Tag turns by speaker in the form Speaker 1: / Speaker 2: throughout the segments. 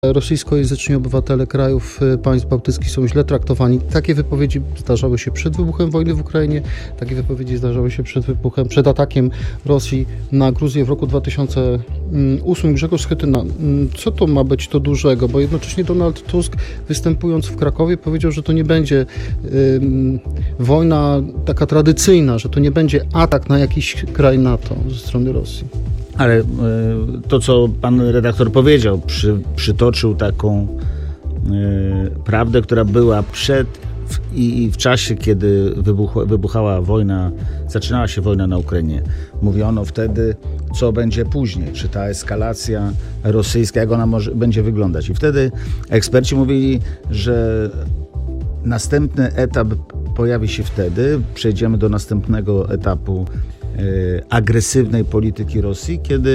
Speaker 1: Rosyjskojęzyczni obywatele krajów państw bałtyckich są źle traktowani. Takie wypowiedzi zdarzały się przed wybuchem wojny w Ukrainie, takie wypowiedzi zdarzały się przed atakiem Rosji na Gruzję w roku 2008. Grzegorz Schetyna, co to ma być to dużego? Bo jednocześnie Donald Tusk, występując w Krakowie, powiedział, że to nie będzie wojna taka tradycyjna, że to nie będzie atak na jakiś kraj NATO ze strony Rosji.
Speaker 2: Ale to, co pan redaktor powiedział, przytoczył taką prawdę, która była i w czasie, kiedy wybuchała wojna, zaczynała się wojna na Ukrainie. Mówiono wtedy, co będzie później, czy ta eskalacja rosyjska, jak ona będzie wyglądać. I wtedy eksperci mówili, że następny etap pojawi się wtedy, przejdziemy do następnego etapu agresywnej polityki Rosji,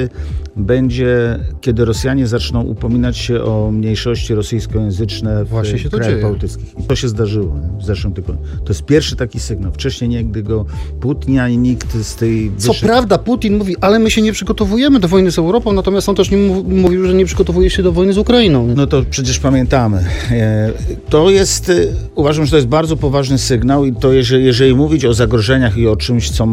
Speaker 2: kiedy Rosjanie zaczną upominać się o mniejszości rosyjskojęzyczne w krajach bałtyckich. I to się zdarzyło w zeszłym tygodniu. To jest pierwszy taki sygnał. Wcześniej nigdy go Putin ani nikt z tej...
Speaker 1: Co prawda Putin mówi, ale my się nie przygotowujemy do wojny z Europą, natomiast on też nie mówił, że nie przygotowuje się do wojny z Ukrainą.
Speaker 2: No to przecież pamiętamy. Uważam, że to jest bardzo poważny sygnał i to jeżeli mówić o zagrożeniach i o czymś, co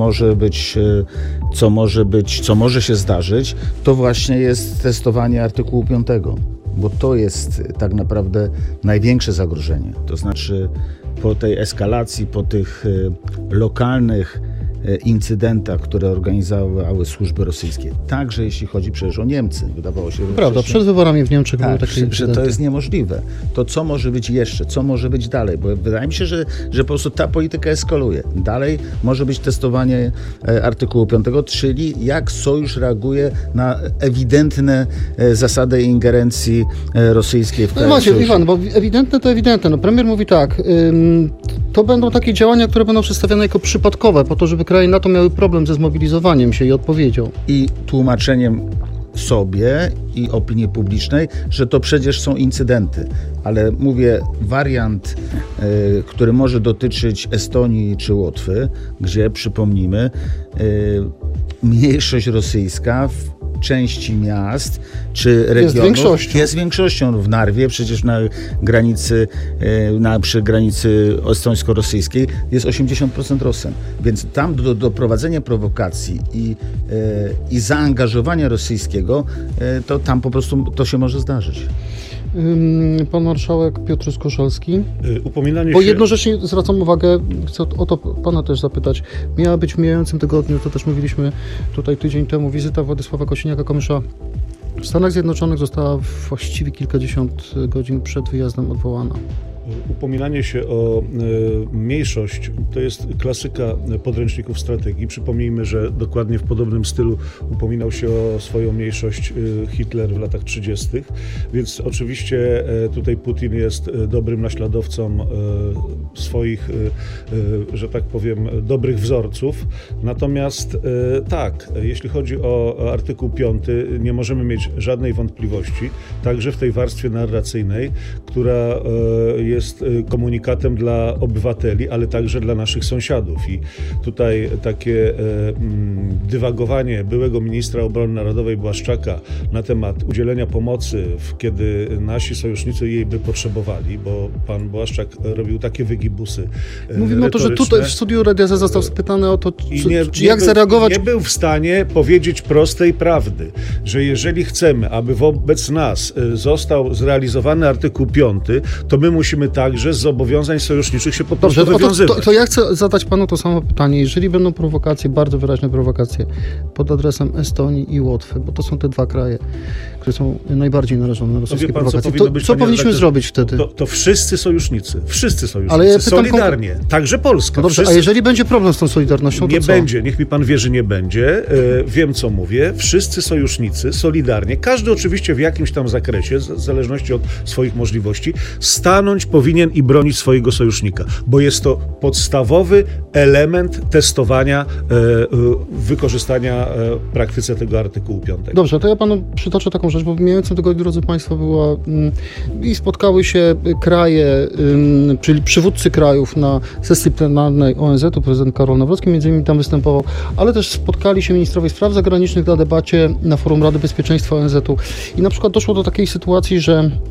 Speaker 2: może się zdarzyć, to właśnie jest testowanie artykułu 5, bo to jest tak naprawdę największe zagrożenie. To znaczy po tej eskalacji, po tych lokalnych incydentach, które organizowały służby rosyjskie. Także jeśli chodzi przecież o Niemcy. Wydawało się, że
Speaker 1: prawda, przed wyborami w Niemczech były takie incydenty.
Speaker 2: Że to jest niemożliwe. To co może być jeszcze? Co może być dalej? Bo wydaje mi się, że po prostu ta polityka eskaluje. Dalej może być testowanie artykułu 5, czyli jak sojusz reaguje na ewidentne zasady ingerencji rosyjskiej w kraj.
Speaker 1: No właśnie, Iwan, bo ewidentne to ewidentne. No, premier mówi tak, to będą takie działania, które będą przedstawiane jako przypadkowe, po to, żeby kraje NATO miały problem ze zmobilizowaniem się i odpowiedzią.
Speaker 2: I tłumaczeniem sobie i opinii publicznej, że to przecież są incydenty. Ale mówię, wariant, który może dotyczyć Estonii czy Łotwy, gdzie, przypomnijmy, mniejszość rosyjska w części miast czy regionów jest większością. W Narwie, przecież na granicy, przy granicy estońsko-rosyjskiej jest 80% Rosjan. Więc tam do prowadzenia prowokacji i zaangażowania rosyjskiego, to tam po prostu to się może zdarzyć.
Speaker 1: Pan marszałek Piotr Skoszalski.
Speaker 3: Upominanie
Speaker 1: Bo
Speaker 3: się...
Speaker 1: jednocześnie zwracam uwagę, chcę o to pana też zapytać. Miała być w mijającym tygodniu, to też mówiliśmy tutaj tydzień temu, wizyta Władysława Kosiniaka-Kamysza w Stanach Zjednoczonych, została właściwie kilkadziesiąt godzin przed wyjazdem odwołana.
Speaker 3: Upominanie się o mniejszość to jest klasyka podręczników strategii. Przypomnijmy, że dokładnie w podobnym stylu upominał się o swoją mniejszość Hitler w latach 30. Więc oczywiście tutaj Putin jest dobrym naśladowcą swoich, że tak powiem, dobrych wzorców. Natomiast tak, jeśli chodzi o artykuł 5, nie możemy mieć żadnej wątpliwości, także w tej warstwie narracyjnej, która jest komunikatem dla obywateli, ale także dla naszych sąsiadów. I tutaj takie dywagowanie byłego ministra obrony narodowej Błaszczaka na temat udzielenia pomocy, kiedy nasi sojusznicy jej by potrzebowali, bo pan Błaszczak robił takie wygibusy
Speaker 1: Mówimy o to, że tutaj w studiu Radia Z został spytany o to, jak zareagować.
Speaker 3: Nie był w stanie powiedzieć prostej prawdy, że jeżeli chcemy, aby wobec nas został zrealizowany artykuł 5, to my musimy także z zobowiązań sojuszniczych się po prostu wywiązywać.
Speaker 1: To ja chcę zadać panu to samo pytanie. Jeżeli będą prowokacje, bardzo wyraźne prowokacje pod adresem Estonii i Łotwy, bo to są te dwa kraje, które są najbardziej narażone na rosyjskie prowokacje, co powinniśmy zrobić wtedy?
Speaker 3: To wszyscy sojusznicy, ale ja solidarnie, także Polska.
Speaker 1: No dobrze, a jeżeli będzie problem z tą solidarnością, to
Speaker 3: nie
Speaker 1: co?
Speaker 3: będzie, niech mi pan wierzy, nie będzie. Wiem, co mówię. Wszyscy sojusznicy solidarnie, każdy oczywiście w jakimś tam zakresie, w zależności od swoich możliwości, stanąć powinien i bronić swojego sojusznika, bo jest to podstawowy element testowania, wykorzystania w praktyce tego artykułu 5.
Speaker 1: Dobrze, to ja panu przytoczę taką rzecz, bo w mijającym tygodniu, drodzy państwo, była i spotkały się kraje, czyli przywódcy krajów na sesji plenarnej ONZ-u, prezydent Karol Nawrocki między innymi tam występował, ale też spotkali się ministrowie spraw zagranicznych na debacie na forum Rady Bezpieczeństwa ONZ-u i na przykład doszło do takiej sytuacji, że